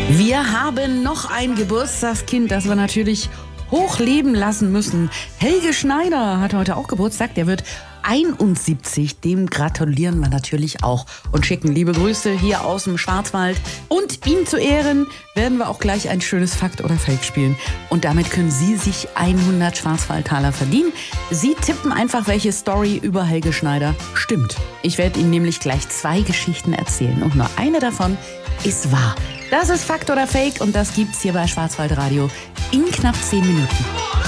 Wir haben noch ein Geburtstagskind, das wir natürlich hochleben lassen müssen. Helge Schneider hat heute auch Geburtstag. Der wird 71. Dem gratulieren wir natürlich auch und schicken liebe Grüße hier aus dem Schwarzwald. Und ihm zu Ehren werden wir auch gleich ein schönes Fakt oder Fake spielen. Und damit können Sie sich 100 Schwarzwaldtaler verdienen. Sie tippen einfach, welche Story über Helge Schneider stimmt. Ich werde Ihnen nämlich gleich 2 Geschichten erzählen und nur eine davon ist wahr. Das ist Fakt oder Fake und das gibt's hier bei Schwarzwaldradio in knapp 10 Minuten.